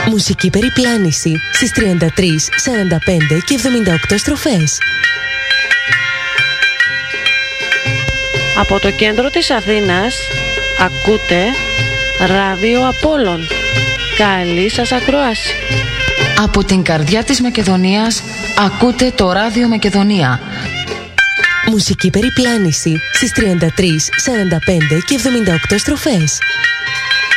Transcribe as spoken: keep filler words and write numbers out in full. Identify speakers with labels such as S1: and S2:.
S1: Μουσική περιπλάνηση στις τριάντα τρεις, σαράντα πέντε και εβδομήντα οκτώ στροφές.
S2: Από το κέντρο της Αθήνας ακούτε Ράδιο Απόλλων. Καλή σας ακρόαση.
S3: Από την καρδιά της Μακεδονίας ακούτε το Ράδιο Μακεδονία.
S1: Μουσική περιπλάνηση στις τριάντα τρεις, σαράντα πέντε και εβδομήντα οκτώ στροφές.